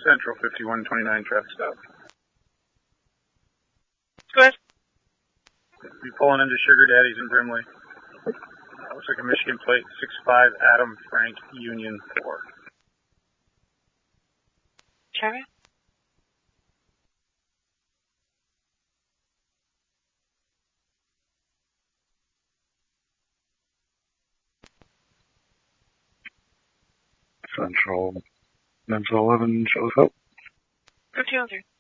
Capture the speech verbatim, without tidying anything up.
Central fifty-one twenty-nine traffic stop. Go ahead. Be pulling into Sugar Daddy's in Brimley. Uh, looks like a Michigan plate, six five Adam Frank Union four. Okay. Central Mental eleven shows up. fifteen oh three.